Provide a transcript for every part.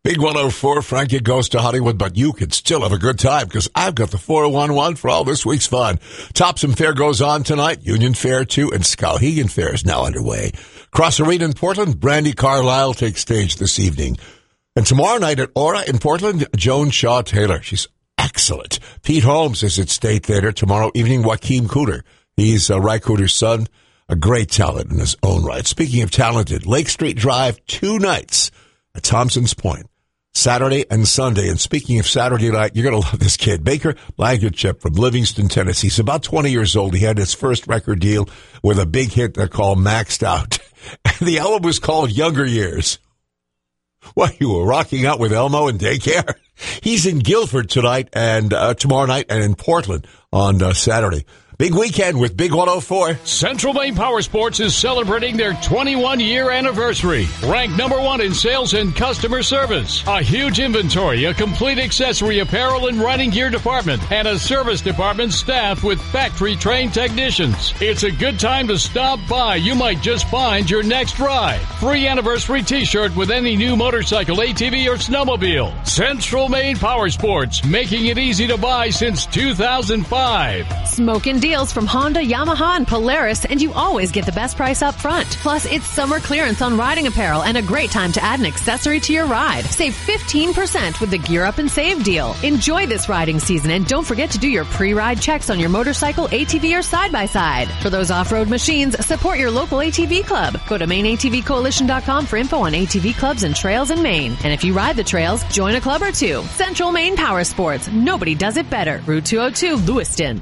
Big 104, Frankie Goes to Hollywood, but you can still have a good time because I've got the 411 for all this week's fun. Topsom Fair goes on tonight, Union Fair too, and Skowhegan Fair is now underway. Cross Arena in Portland, Brandy Carlisle takes stage this evening. And tomorrow night at Aura in Portland, Joan Shaw Taylor. She's excellent. Pete Holmes is at State Theater tomorrow evening, Joaquin Cooter. He's Ry Cooter's son, a great talent in his own right. Speaking of talented, Lake Street Drive, 2 nights at Thompson's Point. Saturday and Sunday. And speaking of Saturday night, you're going to love this kid. Baker Blankenship from Livingston, Tennessee. He's about 20 years old. He had his first record deal with a big hit they called Maxed Out. The album was called Younger Years. What, you were rocking out with Elmo in daycare? He's in Guilford tonight and tomorrow night and in Portland on Saturday. Big weekend with Big 104. Central Maine Power Sports is celebrating their 21-year anniversary. Ranked number 1 in sales and customer service. A huge inventory, a complete accessory apparel and riding gear department, and a service department staffed with factory-trained technicians. It's a good time to stop by. You might just find your next ride. Free anniversary t-shirt with any new motorcycle, ATV, or snowmobile. Central Maine Power Sports, making it easy to buy since 2005. Smoking deals from Honda, Yamaha, and Polaris, and you always get the best price up front. Plus, it's summer clearance on riding apparel and a great time to add an accessory to your ride. Save 15% with the Gear Up and Save deal. Enjoy this riding season, and don't forget to do your pre-ride checks on your motorcycle, ATV, or side-by-side. For those off-road machines, support your local ATV club. Go to MaineATVCoalition.com for info on ATV clubs and trails in Maine. And if you ride the trails, join a club or two. Central Maine Power Sports. Nobody does it better. Route 202, Lewiston.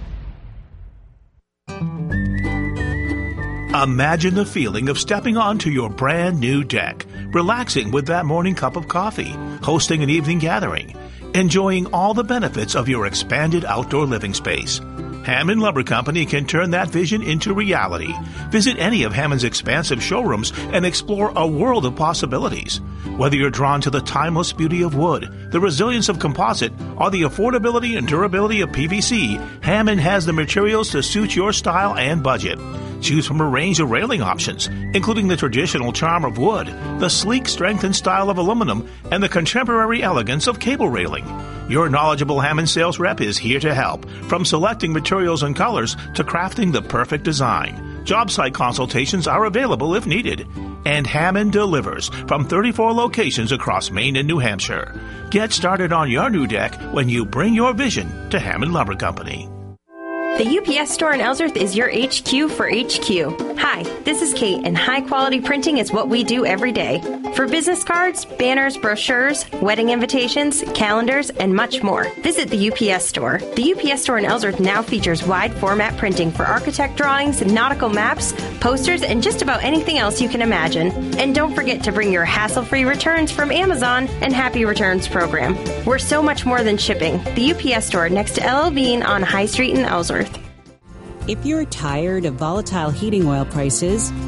Imagine the feeling of stepping onto your brand new deck, relaxing with that morning cup of coffee, hosting an evening gathering, enjoying all the benefits of your expanded outdoor living space. Hammond Lumber Company can turn that vision into reality. Visit any of Hammond's expansive showrooms and explore a world of possibilities. Whether you're drawn to the timeless beauty of wood, the resilience of composite, or the affordability and durability of PVC, Hammond has the materials to suit your style and budget. Choose from a range of railing options, including the traditional charm of wood, the sleek strength and style of aluminum, and the contemporary elegance of cable railing. Your knowledgeable Hammond sales rep is here to help, from selecting materials and colors to crafting the perfect design. Job site consultations are available if needed. And Hammond delivers from 34 locations across Maine and New Hampshire. Get started on your new deck when you bring your vision to Hammond Lumber Company. The UPS store in Ellsworth is your HQ for HQ. Hi, this is Kate, and high-quality printing is what we do every day. For business cards, banners, brochures, wedding invitations, calendars, and much more, visit the UPS store. The UPS store in Ellsworth now features wide-format printing for architect drawings, nautical maps, posters, and just about anything else you can imagine. And don't forget to bring your hassle-free returns from Amazon and Happy Returns program. We're so much more than shipping. The UPS store next to LL Bean on High Street in Ellsworth. If you're tired of volatile heating oil prices,